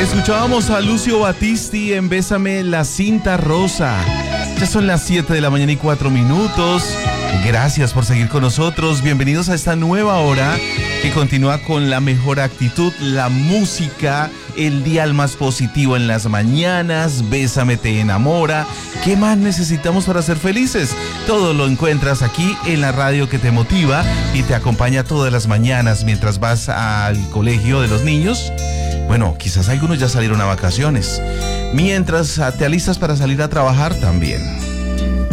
Escuchábamos a Lucio Battisti en Bésame la cinta rosa. Ya son las 7 de la mañana y 4 minutos. Gracias por seguir con nosotros. Bienvenidos a esta nueva hora que continúa con la mejor actitud, la música, el dial más positivo en las mañanas. Bésame te enamora. ¿Qué más necesitamos para ser felices? Todo lo encuentras aquí en la radio que te motiva y te acompaña todas las mañanas mientras vas al colegio de los niños. Bueno, quizás algunos ya salieron a vacaciones. Mientras te alistas para salir a trabajar también.